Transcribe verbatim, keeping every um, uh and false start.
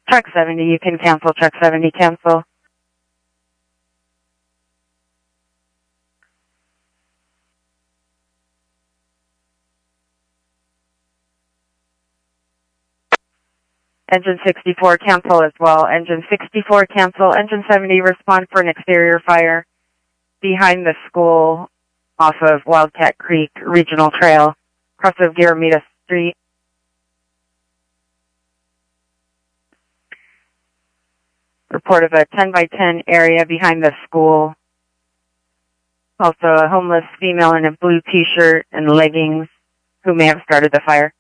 Truck seventy, you can cancel. Truck seventy, cancel. Engine sixty-four, cancel as well. Engine sixty-four, cancel. Engine seventy, respond for an exterior fire behind the school off of Wildcat Creek Regional Trail, across of Garamita Street. Report of a ten by ten area behind the school. Also a homeless female in a blue t-shirt and leggings who may have started the fire.